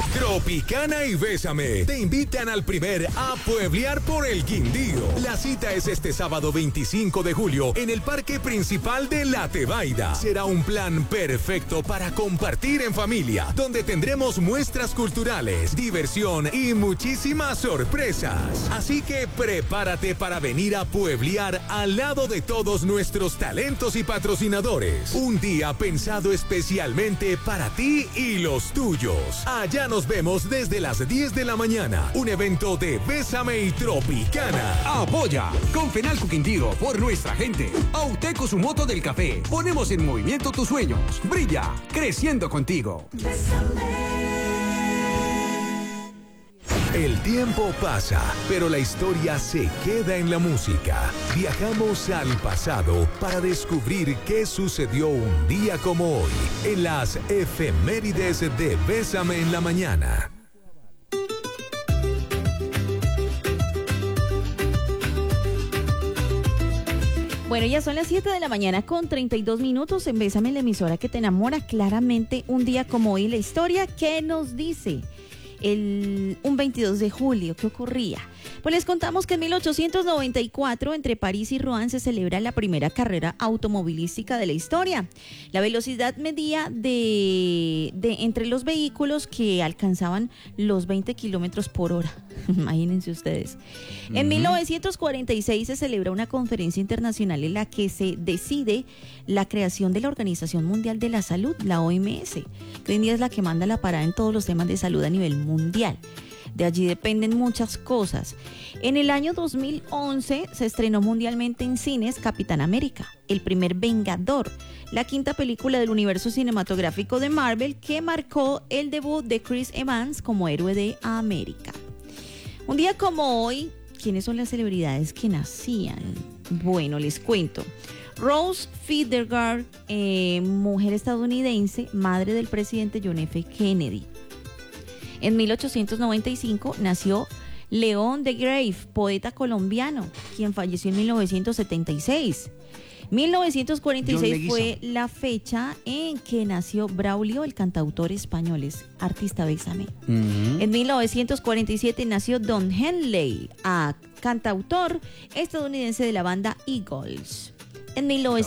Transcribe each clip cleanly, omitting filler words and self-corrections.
Tropicana y Bésame te invitan al primer A Pueblear por el Quindío. La cita es este sábado 25 de julio en el parque principal de La Tebaida. Será un plan perfecto para compartir en familia, donde tendremos muestras culturales, diversión y muchísimas sorpresas. Así que prepárate para venir a pueblear al lado de todos nuestros talentos y patrocinadores. Un día pensado especialmente para ti y los tuyos. Allá nos vemos desde las 10 de la mañana. Un evento de Bésame y Tropicana. Apoya con Fenalco Quindío por nuestra gente. Auteco su moto del café. Ponemos en movimiento tus sueños. Brilla, creciendo contigo. El tiempo pasa, pero la historia se queda en la música. Viajamos al pasado para descubrir qué sucedió un día como hoy en las efemérides de Bésame en la Mañana. Bueno, ya son las 7 de la mañana con 32 minutos en Bésame, la emisora que te enamora. Claramente un día como hoy la historia, ¿qué nos dice? Un 22 de julio, ¿qué ocurría? Pues les contamos que en 1894 entre París y Rouen se celebra la primera carrera automovilística de la historia. La velocidad medía de entre los vehículos que alcanzaban los 20 kilómetros por hora. Imagínense ustedes. En 1946 se celebra una conferencia internacional en la que se decide la creación de la Organización Mundial de la Salud, la OMS, que hoy en día es la que manda la parada en todos los temas de salud a nivel mundial. De allí dependen muchas cosas. En el año 2011 se estrenó mundialmente en cines Capitán América, el primer Vengador, la quinta película del universo cinematográfico de Marvel que marcó el debut de Chris Evans como héroe de América. Un día como hoy, ¿quiénes son las celebridades que nacían? Bueno, les cuento. Rose Federgard, mujer estadounidense, madre del presidente John F. Kennedy. En 1895 nació León de Grave, poeta colombiano, quien falleció en 1976. 1946 fue la fecha en que nació Braulio, el cantautor español, artista Bésame. En 1947 nació Don Henley, cantautor estadounidense de la banda Eagles. En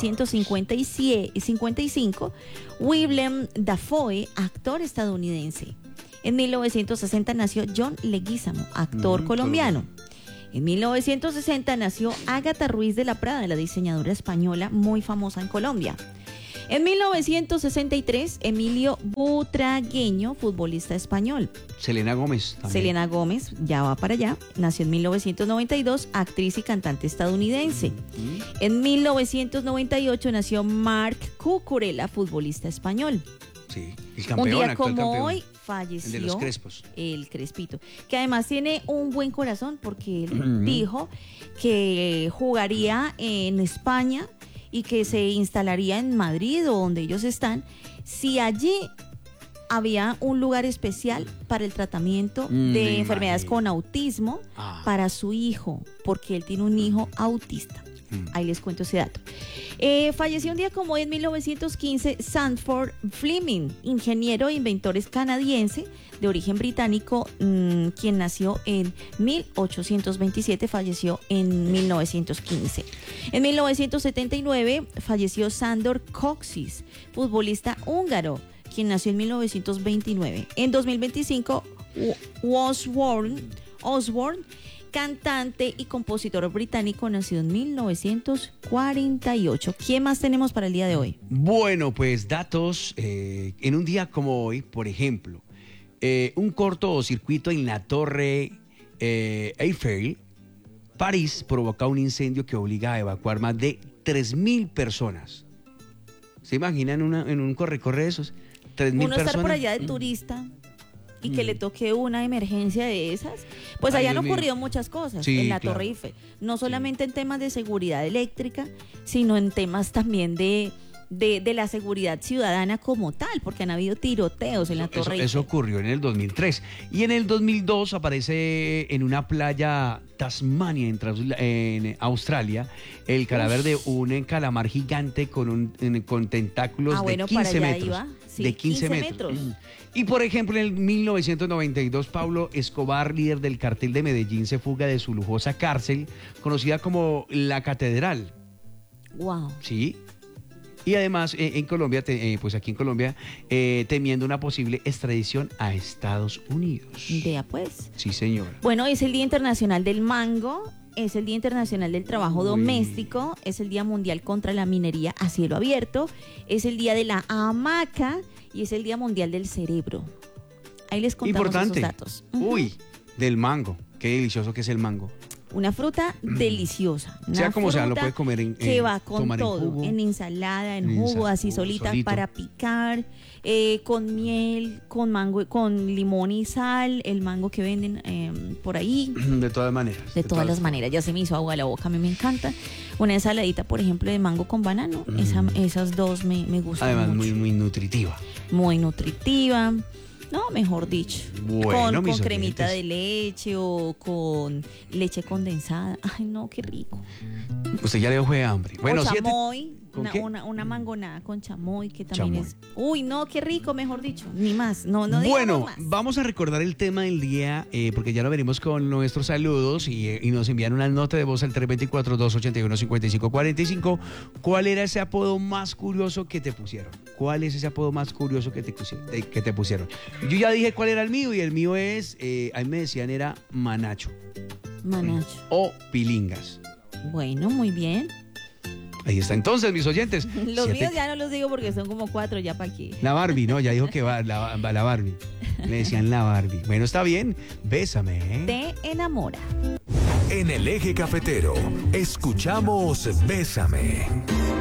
1955, Willem Dafoe, actor estadounidense. En 1960 nació John Leguizamo, actor colombiano. En 1960 nació Ágata Ruiz de la Prada, la diseñadora española muy famosa en Colombia. En 1963, Emilio Butragueño, futbolista español. Selena Gómez también. Selena Gómez, ya va para allá, nació en 1992, actriz y cantante estadounidense. En 1998 nació Marc Cucurella, futbolista español. Sí, el campeón, un día actual como campeón. hoy falleció El de los Crespos. El Crespito, que además tiene un buen corazón porque él dijo que jugaría en España y que se instalaría en Madrid o donde ellos están, si allí había un lugar especial para el tratamiento de enfermedades con autismo para su hijo, porque él tiene un hijo autista. Ahí les cuento ese dato. Falleció un día como hoy en 1915 Sanford Fleming, ingeniero e inventor canadiense de origen británico, quien nació en 1827, falleció en 1915. En 1979 falleció Sándor Kocsis, futbolista húngaro, quien nació en 1929. En 2025, Osbourne, cantante y compositor británico, nacido en 1948. ¿Quién más tenemos para el día de hoy? Bueno, pues datos. En un día como hoy, por ejemplo, un cortocircuito en la Torre Eiffel, París, provoca un incendio que obliga a evacuar más de 3.000 personas. ¿Se imaginan en un corre-corre de esos? 3.000 personas. Uno estar por allá de turista y que le toque una emergencia de esas, pues allá han ocurrido muchas cosas en la Torre Eiffel, no solamente en temas de seguridad eléctrica, sino en temas también de de la seguridad ciudadana como tal, porque han habido tiroteos en la Torre Eiffel. Eso ocurrió en el 2003. Y en el 2002 aparece en una playa Tasmania, en Australia, el cadáver de un calamar gigante con tentáculos de 15 metros. Iba. Sí, de 15 metros. Y por ejemplo, en el 1992, Pablo Escobar, líder del cartel de Medellín, se fuga de su lujosa cárcel, conocida como La Catedral. Wow. Sí. Y además, en Colombia, pues aquí en Colombia, temiendo una posible extradición a Estados Unidos. Vea pues. Sí, señor. Bueno, es el Día Internacional del Mango, es el Día Internacional del Trabajo Doméstico, es el Día Mundial contra la Minería a Cielo Abierto, es el Día de la Hamaca y es el Día Mundial del Cerebro. Ahí les contamos Importante. esos datos. Uy, del mango. Qué delicioso que es el mango. Una fruta deliciosa. Sea como sea, lo puede comer que va con tomar todo, en jugo, en ensalada, en jugo, así solita para picar, con miel, con mango, con limón y sal, el mango que venden por ahí. De todas maneras. De todas las maneras, ya se me hizo agua a la boca, a mí me encanta. Una ensaladita, por ejemplo, de mango con banano, esas dos me gustan además, mucho. muy nutritiva. Muy nutritiva. No, mejor dicho. Bueno, con cremita de leche o con leche condensada. Ay, no, qué rico. Usted ya le dio de hambre. Bueno, o chamoy, ¿Con una mangonada con chamoy que también Chamoy. es. Uy, no, qué rico, mejor dicho. Ni más, no Bueno, digamos más. vamos a recordar el tema del día, porque ya lo venimos con nuestros saludos y nos envían una nota de voz al 324-281-5545. ¿Cuál era ese apodo más curioso que te pusieron? ¿Cuál es ese apodo más curioso que te pusieron? Yo ya dije cuál era el mío y el mío es, a mí me decían era Manacho. Manacho. O Pilingas. Bueno, muy bien. Ahí está. Entonces, mis oyentes. Los míos ya no los digo porque son como 4 ya para aquí. La Barbie, ¿no? Ya dijo que va la Barbie. Le decían la Barbie. Bueno, está bien. Bésame, ¿eh? Te enamora. En el Eje Cafetero, escuchamos Bésame.